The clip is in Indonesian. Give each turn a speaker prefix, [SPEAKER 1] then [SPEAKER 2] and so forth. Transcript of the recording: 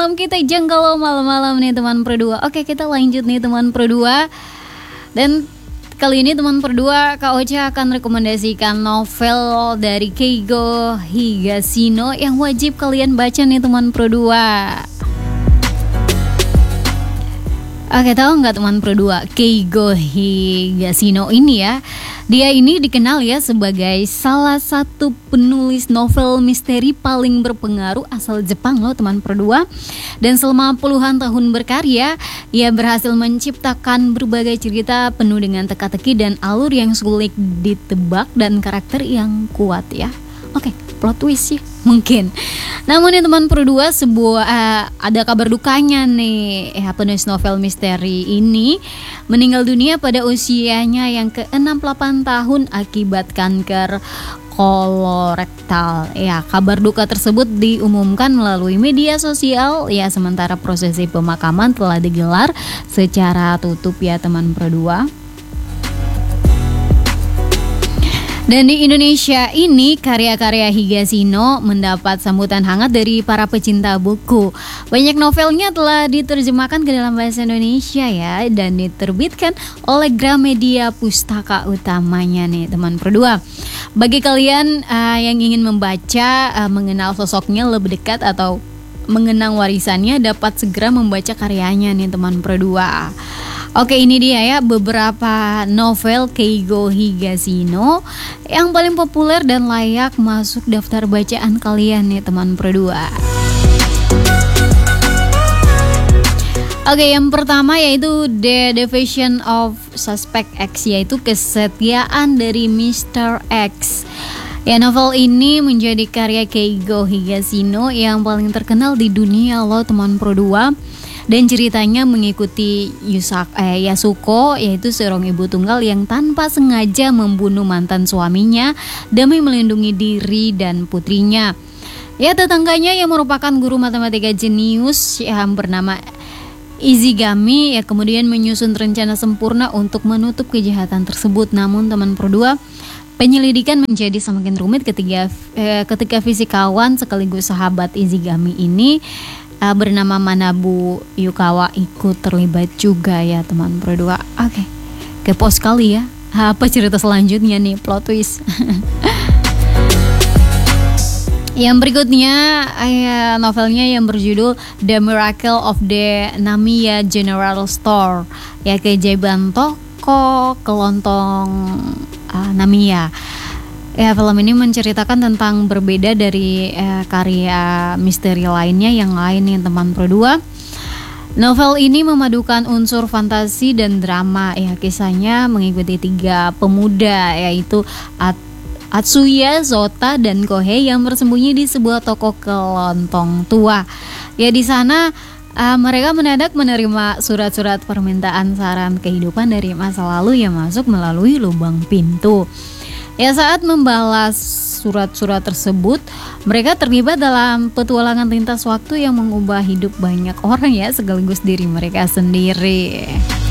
[SPEAKER 1] malam kita janggal malam-malam nih teman berdua. Oke, kita lanjut nih teman berdua. Dan kali ini teman berdua, Kak Ocha akan rekomendasikan novel dari Keigo Higashino yang wajib kalian baca nih teman berdua. Oke, tahu nggak teman berdua, Keigo Higashino ini ya, dia ini dikenal ya sebagai salah satu penulis novel misteri paling berpengaruh asal Jepang loh teman berdua. Dan selama puluhan tahun berkarya, ia berhasil menciptakan berbagai cerita penuh dengan teka-teki dan alur yang sulit ditebak dan karakter yang kuat ya. Oke, plot twist sih mungkin. Namun nih teman berdua, ada kabar dukanya nih. Penulis novel misteri ini meninggal dunia pada usianya yang ke-68 tahun akibat kanker kolorektal. Ya, kabar duka tersebut diumumkan melalui media sosial ya, sementara prosesi pemakaman telah digelar secara tutup ya teman berdua. Dan di Indonesia ini karya-karya Higashino mendapat sambutan hangat dari para pecinta buku. Banyak novelnya telah diterjemahkan ke dalam bahasa Indonesia ya, dan diterbitkan oleh Gramedia pustaka utamanya nih teman berdua. Bagi kalian yang ingin membaca, mengenal sosoknya lebih dekat atau mengenang warisannya, dapat segera membaca karyanya nih teman berdua. Oke, ini dia ya beberapa novel Keigo Higashino yang paling populer dan layak masuk daftar bacaan kalian nih teman berdua. Oke, yang pertama yaitu The Division of Suspect X, yaitu kesetiaan dari Mr. X. Ya, novel ini menjadi karya Keigo Higashino yang paling terkenal di dunia loh teman berdua. Dan ceritanya mengikuti Yasuko, yaitu seorang ibu tunggal yang tanpa sengaja membunuh mantan suaminya demi melindungi diri dan putrinya. Ya, tetangganya yang merupakan guru matematika jenius yang bernama Izigami ya kemudian menyusun rencana sempurna untuk menutup kejahatan tersebut. Namun teman berdua, penyelidikan menjadi semakin rumit ketika fisikawan sekaligus sahabat Izigami ini bernama Manabu Yukawa ikut terlibat juga ya teman berdua. Oke, kepo sekali ya. Apa cerita selanjutnya nih, plot twist. Yang berikutnya novelnya yang berjudul The Miracle of the Namiya General Store, ya keajaiban toko kelontong Namiya. Ya, film ini menceritakan tentang berbeda dari karya misteri lainnya yang lain nih teman berdua. Novel ini memadukan unsur fantasi dan drama. Ya, kisahnya mengikuti 3 pemuda yaitu Atsuya, Zota, dan Kohei yang bersembunyi di sebuah toko kelontong tua. Ya, di sana mereka mendadak menerima surat-surat permintaan saran kehidupan dari masa lalu yang masuk melalui lubang pintu. Ya, saat membalas surat-surat tersebut, mereka terlibat dalam petualangan lintas waktu yang mengubah hidup banyak orang ya, sekaligus diri mereka sendiri.